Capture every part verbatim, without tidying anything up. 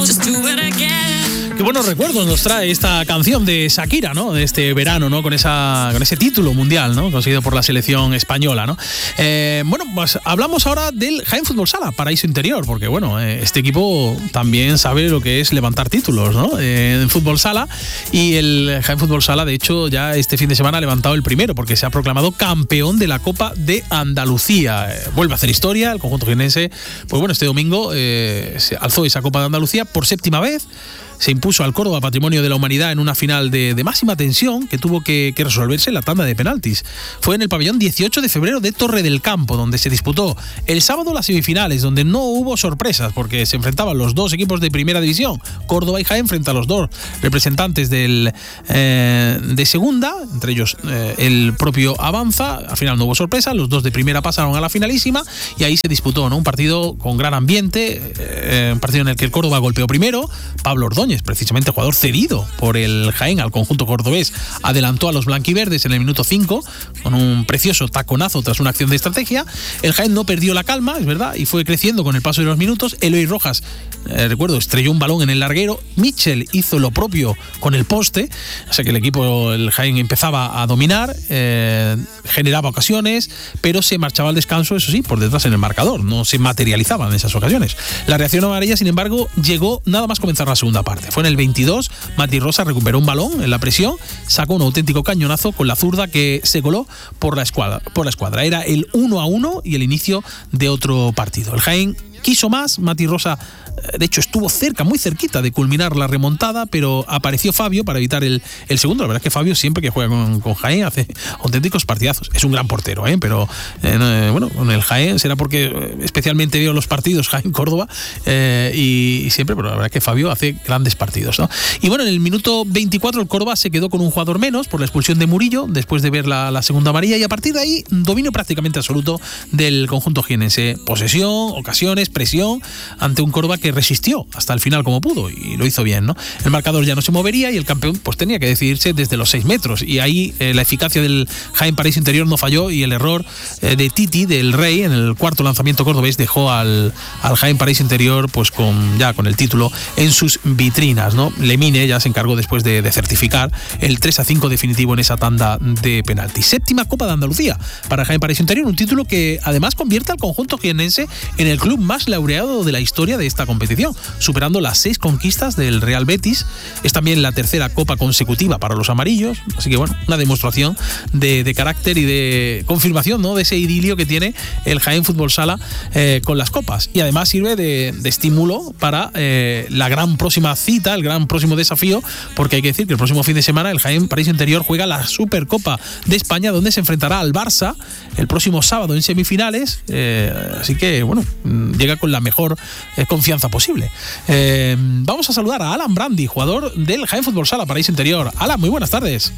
Qué buenos recuerdos nos trae esta canción de Shakira, ¿no? De este verano, ¿no? Con esa, con ese título mundial, ¿no? Conseguido por la selección española, ¿no? Eh, bueno, pues hablamos ahora del Jaén Fútbol Sala, paraíso interior, porque bueno, eh, este equipo también sabe lo que es levantar títulos, ¿no? Eh, en fútbol sala, y el Jaén Fútbol Sala, de hecho, ya este fin de semana ha levantado el primero, porque se ha proclamado campeón de la Copa de Andalucía. Eh, vuelve a hacer historia el conjunto jienense. Pues bueno, este domingo eh, se alzó esa Copa de Andalucía por séptima vez. Se impuso al Córdoba Patrimonio de la Humanidad en una final de, de máxima tensión que tuvo que, que resolverse en la tanda de penaltis. Fue en el pabellón dieciocho de febrero de Torre del Campo, donde se disputó el sábado las semifinales, donde no hubo sorpresas porque se enfrentaban los dos equipos de primera división, Córdoba y Jaén, frente a los dos representantes del, eh, de segunda, entre ellos eh, el propio Avanza. Al final no hubo sorpresa, los dos de primera pasaron a la finalísima y ahí se disputó, ¿no? Un partido con gran ambiente, eh, un partido en el que el Córdoba golpeó primero. Pablo Ordóñez, precisamente jugador cedido por el Jaén al conjunto cordobés, adelantó a los blanquiverdes en el minuto cinco con un precioso taconazo tras una acción de estrategia. El Jaén no perdió la calma, es verdad, y fue creciendo con el paso de los minutos. Eloy Rojas, eh, recuerdo, estrelló un balón en el larguero. Mitchell hizo lo propio con el poste, o sea que el equipo, el Jaén, empezaba a dominar, eh, generaba ocasiones, pero se marchaba al descanso, eso sí, por detrás en el marcador, no se materializaban esas ocasiones. La reacción amarilla, sin embargo, llegó nada más comenzar la segunda parte. Fue en el veintidós, Mati Rosa recuperó un balón en la presión, sacó un auténtico cañonazo con la zurda que se coló por la escuadra. Por la escuadra. Era el uno a uno y el inicio de otro partido. El Jaén quiso más, Mati Rosa de hecho estuvo cerca, muy cerquita de culminar la remontada, pero apareció Fabio para evitar el, el segundo. La verdad es que Fabio, siempre que juega con, con Jaén, hace auténticos partidazos. Es un gran portero, ¿eh? Pero eh, bueno, con el Jaén será porque especialmente veo los partidos Jaén-Córdoba eh, y, y siempre, pero la verdad es que Fabio hace grandes partidos, ¿no? Y bueno, en el minuto veinticuatro el Córdoba se quedó con un jugador menos por la expulsión de Murillo después de ver la, la segunda amarilla, y a partir de ahí dominio prácticamente absoluto del conjunto jienense. Posesión, ocasiones, presión ante un Córdoba que resistió hasta el final como pudo y lo hizo bien, ¿no? El marcador ya no se movería y el campeón pues tenía que decidirse desde los seis metros, y ahí eh, la eficacia del Jaén Paraíso Interior no falló, y el error eh, de Titi, del Rey, en el cuarto lanzamiento cordobés dejó al, al Jaén Paraíso Interior pues con ya con el título en sus vitrinas, ¿no? Lemine ya se encargó después de, de certificar el tres a cinco definitivo en esa tanda de penaltis. Séptima Copa de Andalucía para Jaén Paraíso Interior, un título que además convierte al conjunto jiennense en el club más laureado de la historia de esta competición, superando las seis conquistas del Real Betis. Es también la tercera copa consecutiva para los amarillos, así que bueno, una demostración de, de carácter y de confirmación, ¿no?, de ese idilio que tiene el Jaén Fútbol Sala eh, con las copas, y además sirve de, de estímulo para eh, la gran próxima cita, el gran próximo desafío, porque hay que decir que el próximo fin de semana el Jaén Paraíso Interior juega la Supercopa de España, donde se enfrentará al Barça el próximo sábado en semifinales, eh, así que bueno, llega con la mejor eh, confianza posible. Eh, vamos a saludar a Alan Brandi, jugador del Jaén Fútbol Sala Paraíso Interior. Alan, muy buenas tardes.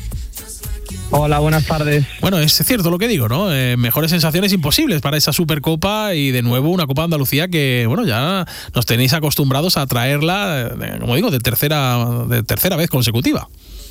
Hola, buenas tardes. Bueno, es cierto lo que digo, ¿no? Eh, mejores sensaciones imposibles para esa Supercopa, y de nuevo una Copa de Andalucía que, bueno, ya nos tenéis acostumbrados a traerla, eh, como digo, de tercera, de tercera vez consecutiva.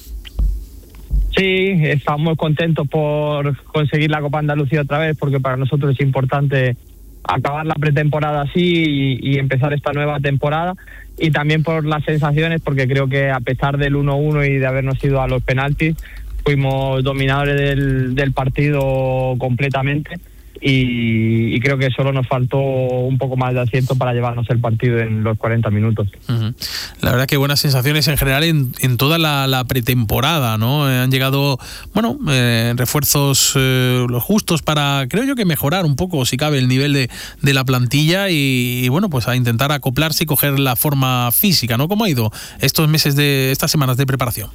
Sí, estamos contentos por conseguir la Copa de Andalucía otra vez, porque para nosotros es importante acabar la pretemporada así y, y empezar esta nueva temporada, y también por las sensaciones, porque creo que a pesar del uno uno y de habernos ido a los penaltis, fuimos dominadores del, del partido completamente, y, y creo que solo nos faltó un poco más de acierto para llevarnos el partido en los cuarenta minutos. Uh-huh. La verdad que buenas sensaciones en general en, en toda la, la pretemporada, ¿no? Eh, han llegado, bueno, eh, refuerzos eh, los justos para, creo yo, que mejorar un poco, si cabe, el nivel de, de la plantilla, y, y bueno, pues a intentar acoplarse y coger la forma física, ¿no? ¿Cómo ha ido estos meses de estas semanas de preparación?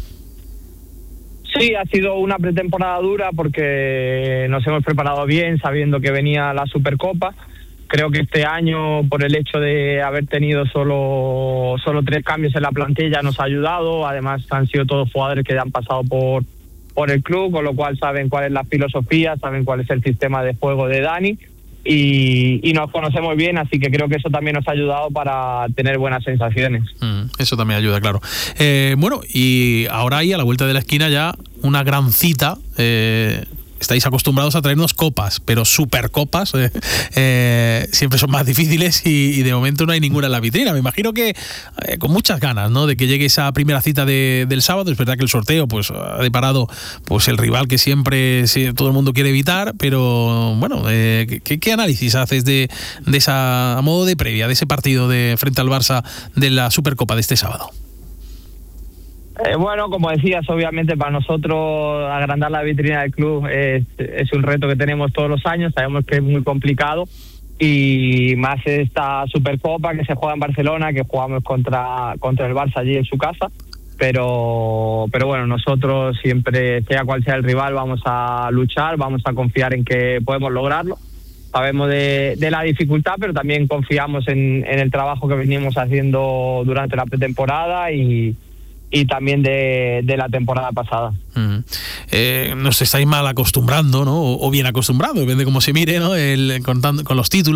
Sí, ha sido una pretemporada dura porque nos hemos preparado bien sabiendo que venía la Supercopa. Creo que este año, por el hecho de haber tenido solo, solo tres cambios en la plantilla, nos ha ayudado. Además, han sido todos jugadores que han pasado por, por el club, con lo cual saben cuál es la filosofía, saben cuál es el sistema de juego de Dani. Y, y nos conocemos bien, así que creo que eso también nos ha ayudado para tener buenas sensaciones. Mm, eso también ayuda, claro. Eh, bueno, y ahora ahí a la vuelta de la esquina ya una gran cita, eh, estáis acostumbrados a traernos copas, pero supercopas eh, eh, siempre son más difíciles y, y de momento no hay ninguna en la vitrina. Me imagino que eh, con muchas ganas, ¿no?, de que llegue esa primera cita de, del sábado. Es verdad que el sorteo pues ha deparado pues el rival que siempre sí, todo el mundo quiere evitar, pero bueno, eh, ¿qué, qué análisis haces de, de esa, a modo de previa, de ese partido de frente al Barça de la Supercopa de este sábado? Eh, bueno, como decías, obviamente para nosotros agrandar la vitrina del club es, es un reto que tenemos todos los años, sabemos que es muy complicado y más esta Supercopa que se juega en Barcelona, que jugamos contra, contra el Barça allí en su casa, pero, pero bueno, nosotros siempre, sea cual sea el rival, vamos a luchar, vamos a confiar en que podemos lograrlo. Sabemos de, de la dificultad, pero también confiamos en, en el trabajo que venimos haciendo durante la pretemporada y y también de, de la temporada pasada. Mm. Eh, nos estáis mal acostumbrando, ¿no? O, o bien acostumbrando, depende de cómo se mire, ¿no? El, con, con los títulos.